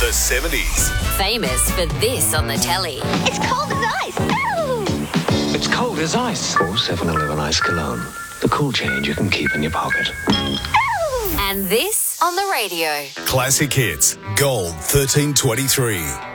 the 70s. Famous for this on the telly. It's cold as ice. Ooh. It's cold as ice. Or 7-Eleven Ice Cologne. The cool change you can keep in your pocket. And this on the radio. Classic Hits, Gold 1323.